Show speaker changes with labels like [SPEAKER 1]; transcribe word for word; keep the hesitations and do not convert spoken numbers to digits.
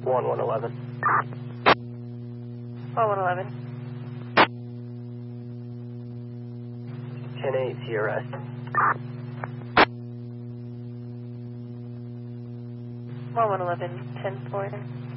[SPEAKER 1] one one eleven.
[SPEAKER 2] one one eleven.
[SPEAKER 1] ten eight, T R S.
[SPEAKER 2] one one eleven, ten four.